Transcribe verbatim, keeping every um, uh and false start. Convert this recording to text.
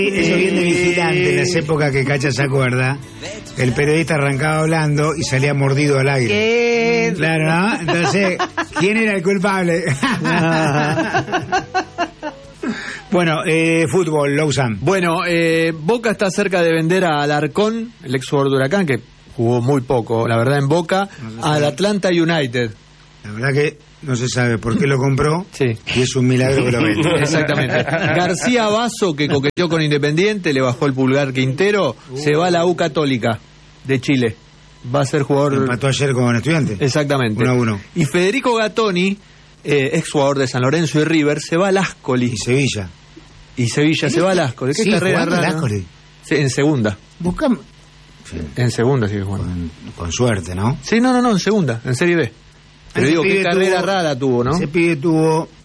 Eso bien de vigilante, en las épocas que Cacha se acuerda, el periodista arrancaba hablando y salía mordido al aire. ¿Qué? Claro, ¿no? Entonces, ¿quién era el culpable? Bueno, eh, fútbol, Lausanne. Bueno, eh, Boca está cerca de vender a Alarcón, el ex jugador de Huracán, que jugó muy poco, la verdad, en Boca, no al Atlanta United. La verdad que no se sabe por qué lo compró, sí. Y es un milagro que lo vende. Exactamente. García Basso, que coqueteó con Independiente, le bajó el pulgar Quintero, uh. se va a la U Católica de Chile. Va a ser jugador... Empató ayer con Estudiantes. Exactamente. uno a uno. Y Federico Gattoni, eh, ex jugador de San Lorenzo y River, se va al Ascoli. Y Sevilla. Y Sevilla se va al Ascoli. ¿Qué sí, carrera rara? Ascoli. Sí, en segunda. Buscamos. Sí. En segunda sigue jugando. Con, con suerte, ¿no? Sí, no, no, no, en segunda, en Serie B. Pero ese digo, qué carrera tuvo, rara tuvo, ¿no? Ese pibe tuvo